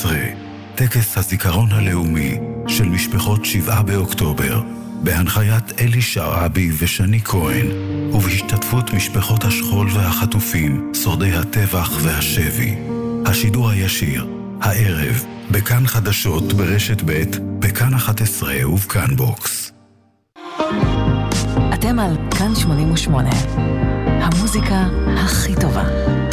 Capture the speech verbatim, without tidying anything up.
עשרה, טקס הזיכרון הלאומי של משפחות שבעה באוקטובר, בהנחיית אלי שרעבי ושני כהן, ובהשתתפות משפחות השכול והחטופים, שורדי הטבח והשבי. השידור הישיר, הערב, בכאן חדשות ברשת ב', בכאן אחת עשרה ובכאן בוקס. אתם על כאן שמונים ושמונה, המוזיקה הכי טובה.